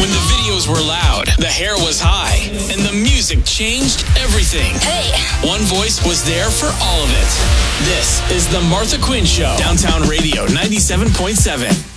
When the videos were loud, the hair was high, and the music changed everything. Hey! One voice was there for all of it. This is The Martha Quinn Show. Downtown Radio 97.7.